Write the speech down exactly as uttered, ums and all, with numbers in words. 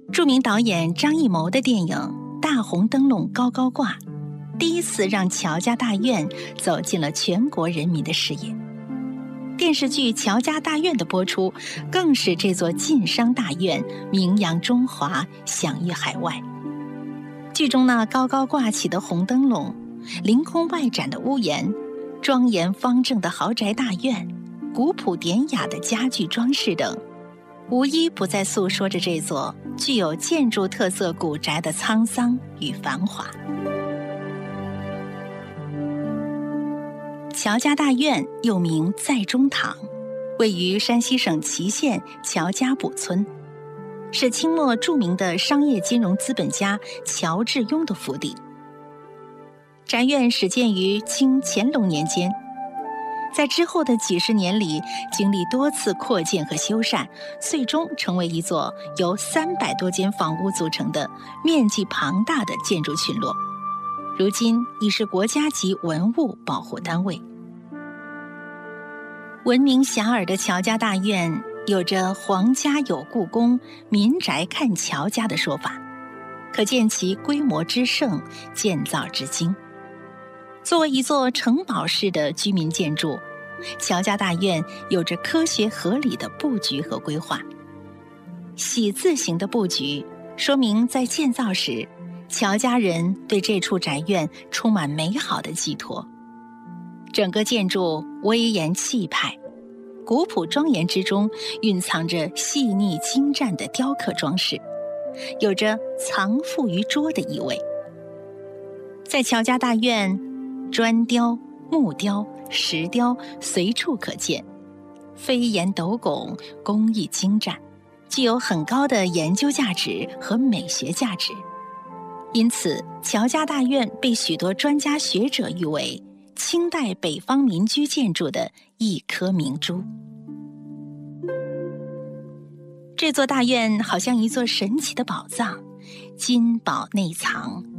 著名导演张艺谋的电影《大红灯笼高高挂》，第一次让乔家大院走进了全国人民的视野。电视剧《乔家大院》的播出，更使这座晋商大院名扬中华，享誉海外。剧中那高高挂起的红灯笼，凌空外展的屋檐，庄严方正的豪宅大院，古朴典雅的家具装饰等，无一不在诉说着这座具有建筑特色古宅的沧桑与繁华。乔家大院又名在中堂，位于山西省祁县乔家堡村，是清末著名的商业金融资本家乔致庸的府邸。宅院始建于清乾隆年间，在之后的几十年里，经历多次扩建和修缮，最终成为一座由三百多间房屋组成的面积庞大的建筑群落。如今已是国家级文物保护单位。闻名遐迩的乔家大院有着皇家有故宫，民宅看乔家的说法，可见其规模之盛，建造之精。作为一座城堡式的居民建筑，乔家大院有着科学合理的布局和规划。喜字形的布局说明在建造时，乔家人对这处宅院充满美好的寄托。整个建筑威严气派，古朴庄严之中蕴藏着细腻精湛的雕刻装饰，有着藏富于拙的意味。在乔家大院，砖雕、木雕、石雕随处可见，飞檐斗拱，工艺精湛，具有很高的研究价值和美学价值。因此，乔家大院被许多专家学者誉为清代北方民居建筑的一颗明珠。这座大院好像一座神奇的宝藏，金宝内藏，